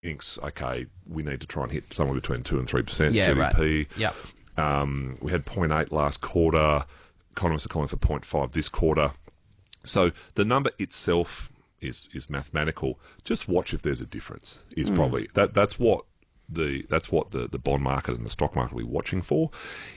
thinks, okay, we need to try and hit somewhere between 2 and 3% Yeah, GDP. right. Yep. We had 0.8 last quarter. Economists are calling for 0.5 this quarter. So the number itself is mathematical. Just watch if there's a difference. Is probably that's what the bond market and the stock market will be watching for.